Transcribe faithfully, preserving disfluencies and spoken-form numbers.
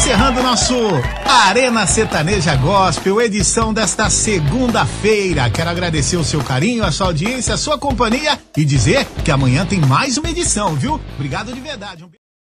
encerrando nosso Arena Sertaneja Gospel, edição desta segunda-feira. Quero agradecer o seu carinho, a sua audiência, a sua companhia e dizer que amanhã tem mais uma edição, viu? Obrigado de verdade.